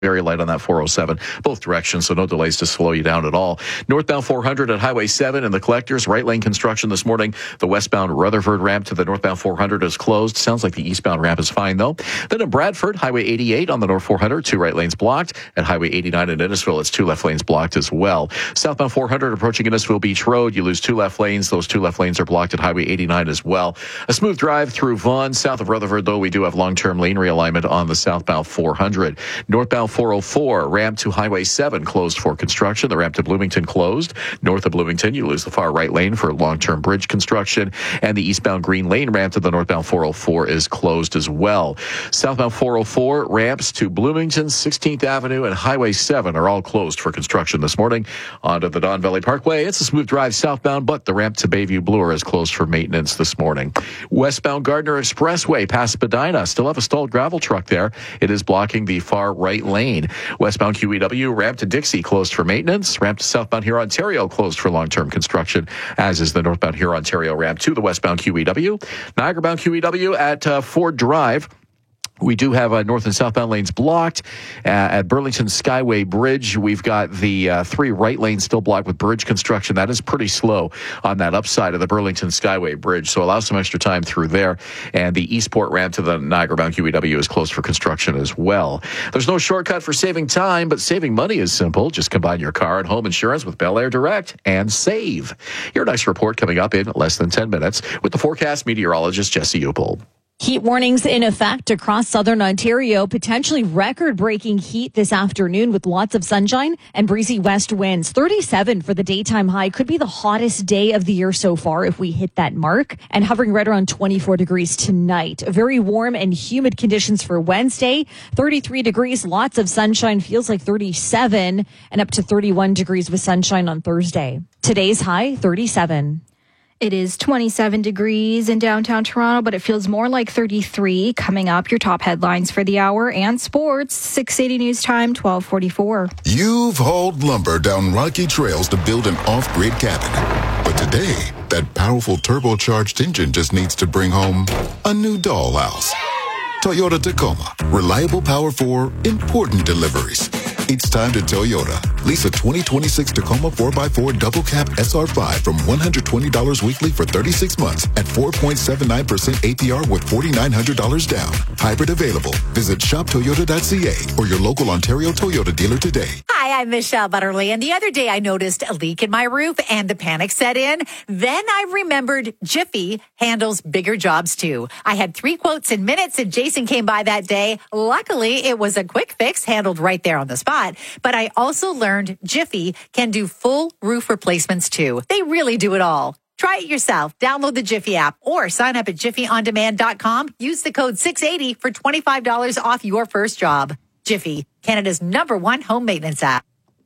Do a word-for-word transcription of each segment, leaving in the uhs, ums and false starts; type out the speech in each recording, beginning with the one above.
Very light on that four oh seven, both directions, so no delays to slow you down at all. Northbound four hundred at Highway seven in the collectors, right lane construction this morning. The westbound Rutherford ramp to the northbound four hundred is closed. Sounds like the eastbound ramp is fine, though. Then in Bradford, Highway eighty-eight on the north four hundred, two right lanes blocked. At Highway eighty-nine in Innisfil, it's two left lanes blocked as well. Southbound four hundred approaching Innisfil Beach Road, you lose two left lanes. Those two left lanes are blocked at Highway eighty-nine as well. A smooth drive through Vaughan. South of Rutherford, though, we do have long-term lane realignment on the southbound four hundred. Northbound four oh four, ramp to Highway seven closed for construction. The ramp to Bloomington closed. North of Bloomington, you lose the far right lane for long-term bridge construction. And the eastbound Green Lane ramp to the northbound four oh four is closed as well. Southbound four oh four, ramps to Bloomington, sixteenth Avenue, and Highway seven are all closed for construction this morning. Onto the Don Valley Parkway. It's a smooth drive southbound, but the ramp to Bayview Bloor is closed for maintenance this morning. Westbound Gardner Expressway past Spadina. Still have a stalled gravel truck there. It is blocking the far right lane. Westbound Q E W, ramp to Dixie closed for maintenance. Ramp to southbound Huron Ontario closed for long-term construction, as is the northbound Huron Ontario ramp to the westbound Q E W. Niagara-bound Q E W at uh, Ford Drive. We do have uh, north and southbound lanes blocked. Uh, at Burlington Skyway Bridge, we've got the uh, three right lanes still blocked with bridge construction. That is pretty slow on that upside of the Burlington Skyway Bridge, so allow some extra time through there. And the Eastport ramp to the Niagara-bound Q E W is closed for construction as well. There's no shortcut for saving time, but saving money is simple. Just combine your car and home insurance with Bel Air Direct and save. Your next report coming up in less than ten minutes with the forecast meteorologist Jesse Uppold. Heat warnings in effect across southern Ontario. Potentially record-breaking heat this afternoon with lots of sunshine and breezy west winds. thirty-seven for the daytime high. Could be the hottest day of the year so far if we hit that mark. And hovering right around twenty-four degrees tonight. Very warm and humid conditions for Wednesday. thirty-three degrees, lots of sunshine. Feels like thirty-seven and up to thirty-one degrees with sunshine on Thursday. Today's high, thirty-seven. It is twenty-seven degrees in downtown Toronto, but it feels more like thirty-three. Coming up, your top headlines for the hour and sports. six eighty News Time, twelve forty-four. You've hauled lumber down rocky trails to build an off-grid cabin. But today, that powerful turbocharged engine just needs to bring home a new dollhouse. Toyota Tacoma. Reliable power for important deliveries. It's time to Toyota. Lease a twenty twenty-six Tacoma four by four double cab S R five from one hundred twenty dollars weekly for thirty-six months at four point seven nine percent A P R with four thousand nine hundred dollars down. Hybrid available. Visit shop toyota dot c a or your local Ontario Toyota dealer today. Hi, I'm Michelle Butterly, and the other day I noticed a leak in my roof and the panic set in. Then I remembered Jiffy handles bigger jobs too. I had three quotes in minutes and Jason came by that day. Luckily, it was a quick fix handled right there on the spot. But I also learned Jiffy can do full roof replacements too. They really do it all. Try it yourself. Download the Jiffy app or sign up at jiffy on demand dot com. Use the code six eighty for twenty-five dollars off your first job. Jiffy, Canada's number one home maintenance app.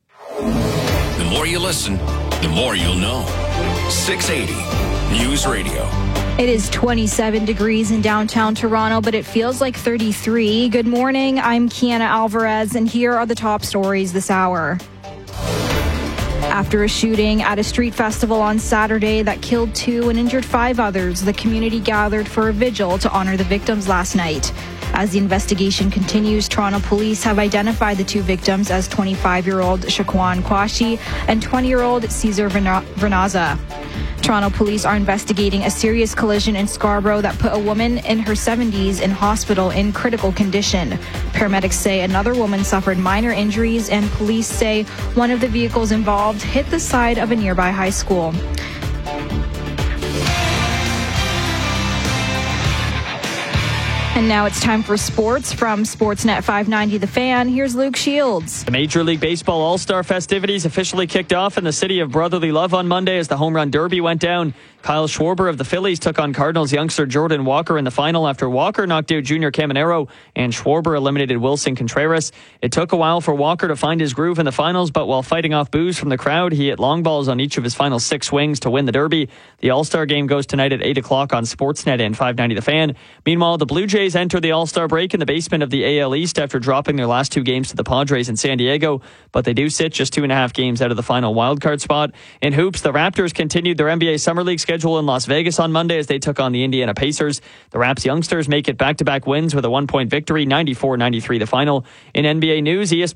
The more you listen, the more you'll know. six eighty News Radio. It is twenty-seven degrees in downtown Toronto, but it feels like thirty-three. Good morning. I'm Kiana Alvarez, and here are the top stories this hour. After a shooting at a street festival on Saturday that killed two and injured five others, the community gathered for a vigil to honor the victims last night. As the investigation continues, Toronto police have identified the two victims as twenty-five-year-old Shaquan Kwashi and twenty-year-old Cesar Vernaza. Toronto police are investigating a serious collision in Scarborough that put a woman in her seventies in hospital in critical condition. Paramedics say another woman suffered minor injuries, and police say one of the vehicles involved hit the side of a nearby high school. And now it's time for sports from Sportsnet five ninety The Fan. Here's Luke Shields. The Major League Baseball All-Star festivities officially kicked off in the city of brotherly love on Monday as the Home Run Derby went down. Kyle Schwarber of the Phillies took on Cardinals youngster Jordan Walker in the final after Walker knocked out Junior Caminero and Schwarber eliminated Wilson Contreras. It took a while for Walker to find his groove in the finals, but while fighting off boos from the crowd, he hit long balls on each of his final six swings to win the Derby. The All-Star game goes tonight at eight o'clock on Sportsnet and five ninety The Fan. Meanwhile, the Blue Jays enter the All-Star break in the basement of the A L East after dropping their last two games to the Padres in San Diego, but they do sit just two and a half games out of the final wildcard spot. In hoops, the Raptors continued their N B A Summer League schedule schedule in Las Vegas on Monday as they took on the Indiana Pacers. The Raps youngsters make it back-to-back wins with a one-point victory, ninety-four ninety-three the final. In N B A news, E S